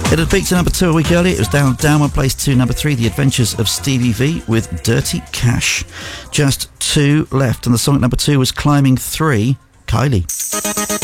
It had peaked to number 2 a week earlier. It was down one place to number 3, The Adventures of Stevie V with Dirty Cash. Just 2 left, and the song at number 2 was climbing 3, Kylie.